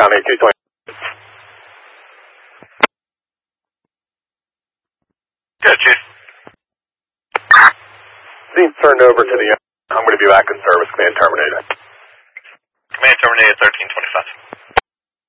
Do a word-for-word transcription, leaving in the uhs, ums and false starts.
County two twenty. Good, Chief. Being turned over to the, I'm going to be back in service. Command terminated. Command terminated thirteen twenty-five.